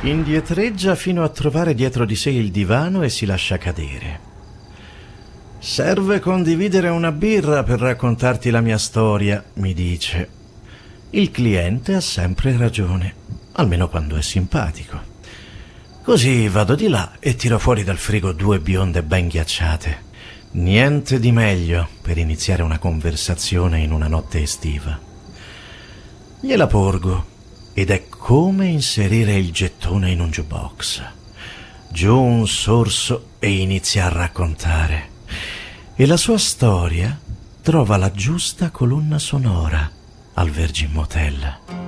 Indietreggia fino a trovare dietro di sé il divano e si lascia cadere. «Serve condividere una birra per raccontarti la mia storia», mi dice. Il cliente ha sempre ragione, almeno quando è simpatico. Così vado di là e tiro fuori dal frigo 2 bionde ben ghiacciate. Niente di meglio per iniziare una conversazione in una notte estiva. Gliela porgo ed è come inserire il gettone in un jukebox. Giù un sorso e inizia a raccontare. E la sua storia trova la giusta colonna sonora al Virgin Motel.